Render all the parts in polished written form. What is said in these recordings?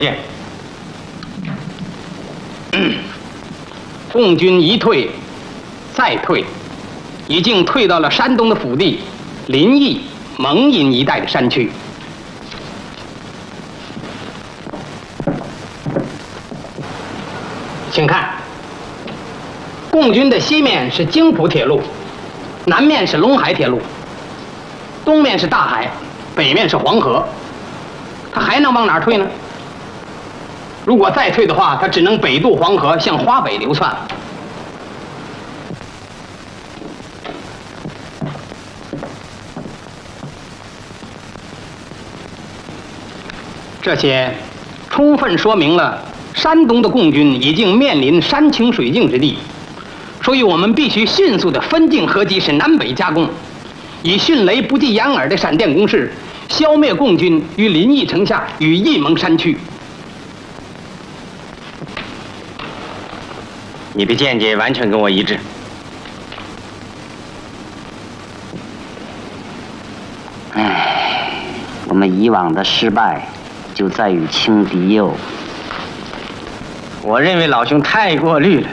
见。共军一退再退，已经退到了山东的腹地临沂、蒙阴一带的山区。请看，共军的西面是京浦铁路，南面是陇海铁路，东面是大海，北面是黄河。他还能往哪儿退呢？如果再退的话，他只能北渡黄河，向华北流窜。这些充分说明了山东的共军已经面临山穷水尽之地，所以我们必须迅速地分进合击，使南北夹攻，以迅雷不及掩耳的闪电攻势，消灭共军于临沂城下与沂蒙山区。 你的见解完全跟我一致。 我们以往的失败就在于轻敌哟。 我认为老兄太过虑了。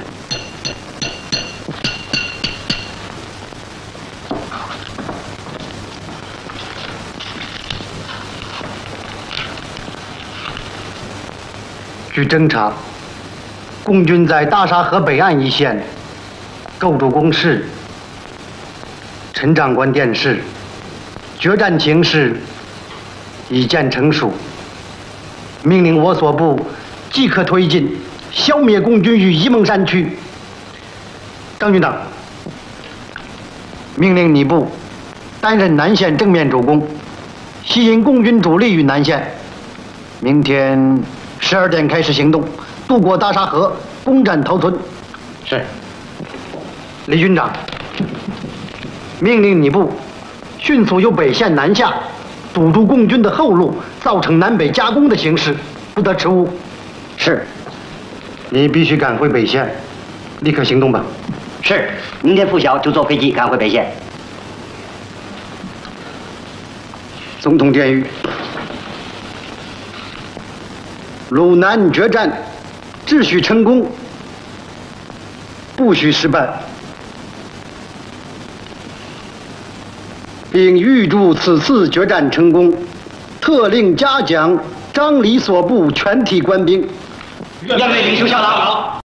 据侦查，共军在大沙河北岸一线构筑工事。陈长官电示，决战情势已见成熟，命令我所部即刻推进，消灭共军于沂蒙山区。张军长，命令你部担任南线正面主攻，吸引共军主力于南线。明天12点开始行动，渡过大沙河，攻占头村。 是。 李军长，命令你部迅速由北线南下，堵住共军的后路，造成南北夹攻的形势，不得迟误。 是。 你必须赶回北线，立刻行动吧。 是。明天拂晓就坐飞机赶回北线。 总统电谕：鲁南决战，只许成功，不许失败，并预祝此次决战成功，特令嘉奖张李所部全体官兵。 愿为领袖效劳。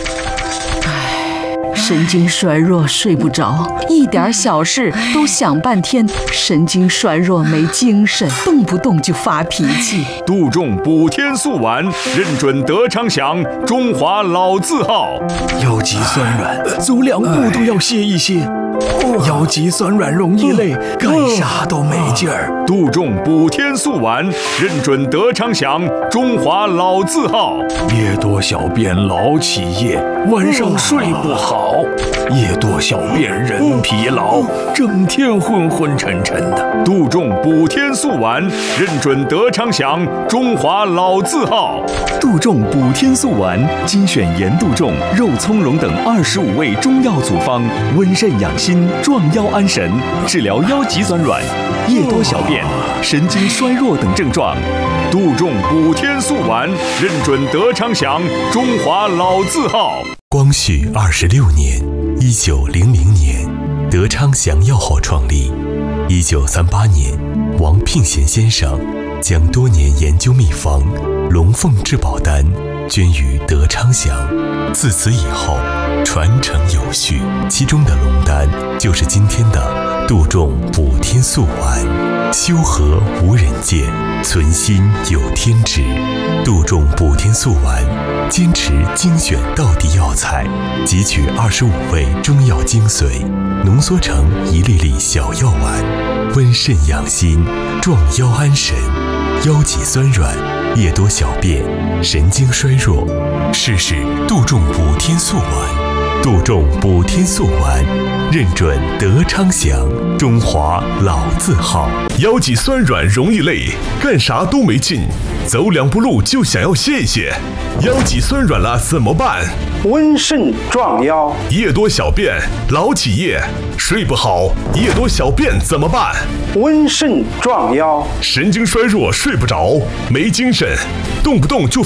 神经衰弱，睡不着，一点小事都想半天，神经衰弱没精神，动不动就发脾气。 杜仲补天素丸，认准德昌祥，中华老字号。 腰脊酸软，走2步都要歇一歇。腰脊酸软容易累，干啥都没劲儿。 杜仲补天素丸，认准德昌祥，中华老字号。 夜多小便老起夜，晚上睡不好。夜多小便人疲劳，整天昏昏沉沉的。 杜仲补天素丸，认准德昌祥，中华老字号。 杜仲补天素丸，精选盐杜仲、肉苁蓉等25味中药组方，温肾养心，壮腰安神，治疗腰脊酸软、夜多小便、神经衰弱等症状。 杜仲补天素丸，认准德昌祥，中华老字号。 光绪26年，1900年，德昌祥药号创立。1938年，王聘贤先生将多年研究秘方龙凤至宝丹捐于德昌祥，自此以后传承有序，其中的龙丹就是今天的杜仲补天素丸。修和无人见，存心有天知。杜仲补天素丸坚持精选道地药材，汲取25味中药精髓，浓缩成一粒粒小药丸，温肾养心，壮腰安神，腰脊酸软，夜多小便，神经衰弱，试试杜仲补天素丸。 杜仲补天素丸，认准德昌祥，中华老字号。 腰脊酸软容易累，干啥都没劲，走两步路就想要歇一歇。腰脊酸软了怎么办？ 温肾壮腰。 夜多小便，老起夜，睡不好，夜多小便怎么办？ 温肾壮腰。 神经衰弱，睡不着，没精神，动不动就